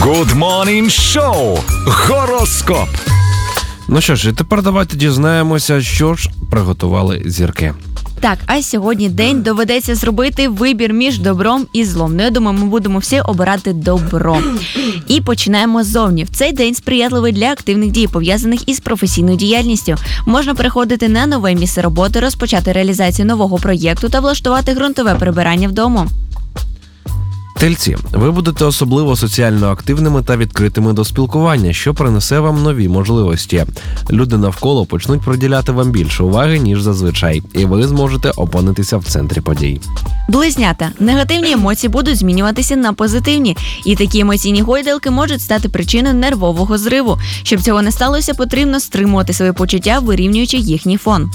Good Morning Show. Гороскоп. Ну що ж, і тепер давайте дізнаємося, що ж приготували зірки. Так, а сьогодні день доведеться зробити вибір між добром і злом. Ну, я думаю, ми будемо всі обирати добро. І починаємо ззовні. В цей день сприятливий для активних дій, пов'язаних із професійною діяльністю. Можна переходити на нове місце роботи, розпочати реалізацію нового проєкту та влаштувати ґрунтове прибирання вдома. Тельці, ви будете особливо соціально активними та відкритими до спілкування, що принесе вам нові можливості. Люди навколо почнуть приділяти вам більше уваги, ніж зазвичай, і ви зможете опинитися в центрі подій. Близнята. Негативні емоції будуть змінюватися на позитивні, і такі емоційні гойдалки можуть стати причиною нервового зриву. Щоб цього не сталося, потрібно стримувати свої почуття, вирівнюючи їхній фон.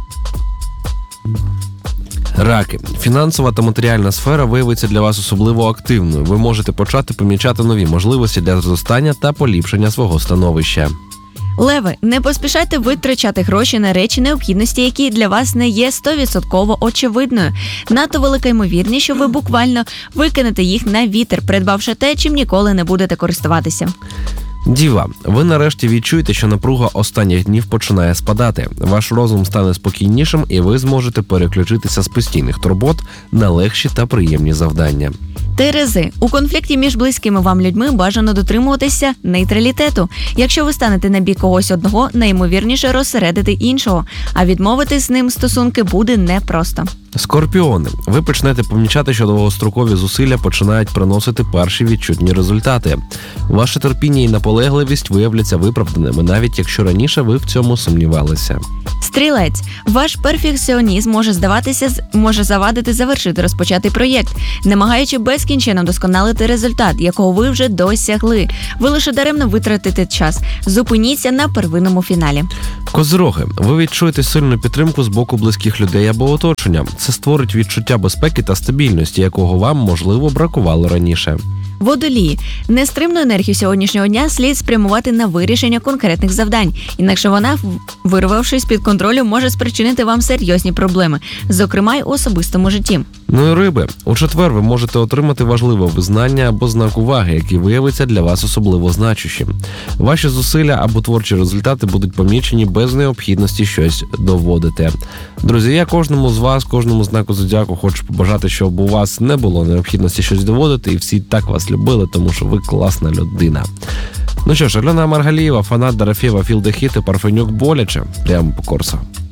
Раки. Фінансова та матеріальна сфера виявиться для вас особливо активною. Ви можете почати помічати нові можливості для зростання та поліпшення свого становища. Леви, не поспішайте витрачати гроші на речі необхідності, які для вас не є 100% очевидною. Надто велика ймовірність, що ви буквально викинете їх на вітер, придбавши те, чим ніколи не будете користуватися. Діва, ви нарешті відчуєте, що напруга останніх днів починає спадати. Ваш розум стане спокійнішим, і ви зможете переключитися з постійних турбот на легші та приємні завдання. Терези. У конфлікті між близькими вам людьми бажано дотримуватися нейтралітету. Якщо ви станете на бік когось одного, найімовірніше розсередити іншого, а відмовити з ним стосунки буде непросто. Скорпіони. Ви почнете помічати, що довгострокові зусилля починають приносити перші відчутні результати. Ваше терпіння і наполегливість виявляться виправданими, навіть якщо раніше ви в цьому сумнівалися. Стрілець. Ваш перфекціонізм може завадити завершити розпочатий проєкт, намагаючи безкінченно досконалити результат, якого ви вже досягли. Ви лише даремно витратите час. Зупиніться на первинному фіналі. Козироги. Ви відчуєте сильну підтримку з боку близьких людей або оточення. Це створить відчуття безпеки та стабільності, якого вам, можливо, бракувало раніше. Водолії. Нестримну енергію сьогоднішнього дня слід спрямувати на вирішення конкретних завдань, інакше вона, вирвавшись з-під контролю, може спричинити вам серйозні проблеми, зокрема й у особистому житті. Ну і риби. У четвер ви можете отримати важливе визнання або знак уваги, який виявиться для вас особливо значущим. Ваші зусилля або творчі результати будуть помічені без необхідності щось доводити. Друзі, я кожному з вас, кожному знаку зодіаку хочу побажати, щоб у вас не було необхідності щось доводити, і всі так вас любили, тому що ви класна людина. Ну що ж, Альона Маргалієва, фанат Дорофєєва, Feel the Heat і Парфенюк боляче. Прямо по курсу.